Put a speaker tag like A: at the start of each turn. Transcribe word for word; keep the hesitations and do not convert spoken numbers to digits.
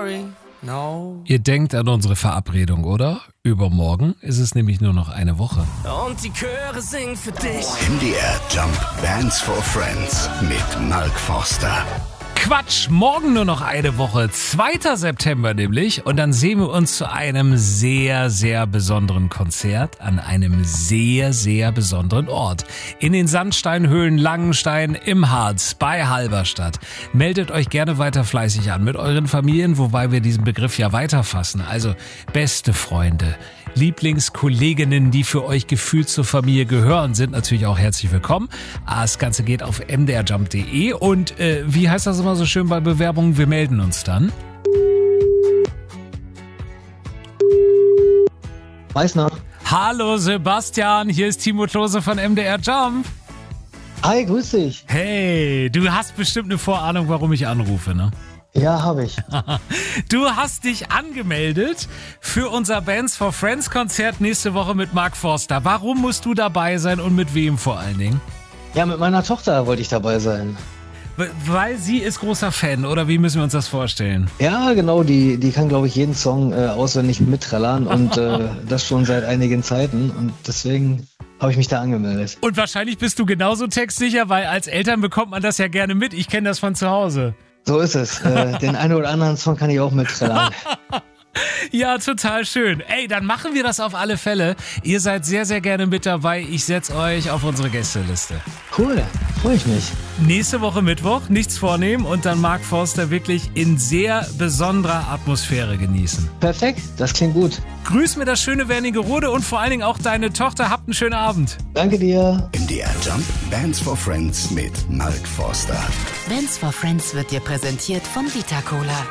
A: sorry, no.
B: Ihr denkt an unsere Verabredung, oder? Übermorgen ist es nämlich nur noch eine Woche.
A: Und die Chöre singen für dich.
C: M D R Jump Bands for Friends mit Mark Forster.
B: Quatsch, morgen nur noch eine Woche, zweiter September nämlich. Und dann sehen wir uns zu einem sehr, sehr besonderen Konzert an einem sehr, sehr besonderen Ort. In den Sandsteinhöhlen Langenstein im Harz bei Halberstadt. Meldet euch gerne weiter fleißig an mit euren Familien, wobei wir diesen Begriff ja weiterfassen. Also beste Freunde, Lieblingskolleginnen, die für euch gefühlt zur Familie gehören, sind natürlich auch herzlich willkommen. Das Ganze geht auf m d r jump punkt d e und äh, wie heißt das immer so schön bei Bewerbungen? Wir melden uns dann.
D: Meißner.
B: Hallo Sebastian, hier ist Timo Klose von M D R Jump.
D: Hi, grüß dich.
B: Hey, du hast bestimmt eine Vorahnung, warum ich anrufe, ne?
D: Ja, habe ich.
B: Du hast dich angemeldet für unser Bands for Friends Konzert nächste Woche mit Mark Forster. Warum musst du dabei sein und mit wem vor allen Dingen?
D: Ja, mit meiner Tochter wollte ich dabei sein.
B: Weil sie ist großer Fan, oder wie müssen wir uns das vorstellen?
D: Ja, genau, die, die kann, glaube ich, jeden Song äh, auswendig mitträllern und äh, das schon seit einigen Zeiten und deswegen habe ich mich da angemeldet.
B: Und wahrscheinlich bist du genauso textsicher, weil als Eltern bekommt man das ja gerne mit. Ich kenne das von zu Hause.
D: So ist es. Äh, den einen oder anderen Song kann ich auch mitträllern.
B: Ja, total schön. Ey, dann machen wir das auf alle Fälle. Ihr seid sehr, sehr gerne mit dabei. Ich setze euch auf unsere Gästeliste.
D: Cool, freue ich mich.
B: Nächste Woche Mittwoch, nichts vornehmen und dann Mark Forster wirklich in sehr besonderer Atmosphäre genießen.
D: Perfekt, das klingt gut.
B: Grüß mir das schöne Wernigerode und vor allen Dingen auch deine Tochter. Habt einen schönen Abend.
D: Danke dir.
C: M D R Jump Bands for Friends mit Mark Forster.
E: Bands for Friends wird dir präsentiert von Vita Cola.